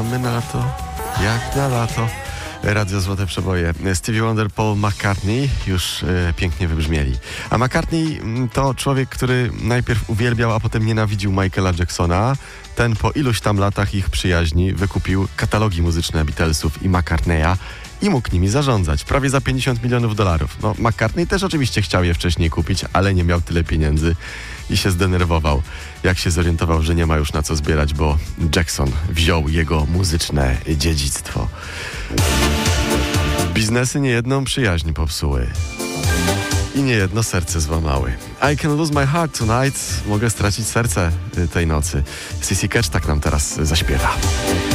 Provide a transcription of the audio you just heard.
Czekamy na to, jak na lato. Radio Złote Przeboje. Stevie Wonder, Paul McCartney już pięknie wybrzmieli. A McCartney to człowiek, który najpierw uwielbiał, a potem nienawidził Michaela Jacksona. Ten po iluś tam latach ich przyjaźni wykupił katalogi muzyczne Beatlesów i McCartneya i mógł nimi zarządzać. Prawie za $50 milionów. No, McCartney też oczywiście chciał je wcześniej kupić, ale nie miał tyle pieniędzy i się zdenerwował, jak się zorientował, że nie ma już na co zbierać, bo Jackson wziął jego muzyczne dziedzictwo. Biznesy niejedną przyjaźń popsuły i niejedno serce złamały. I can lose my heart tonight. Mogę stracić serce tej nocy. Sissy Catch tak nam teraz zaśpiewa.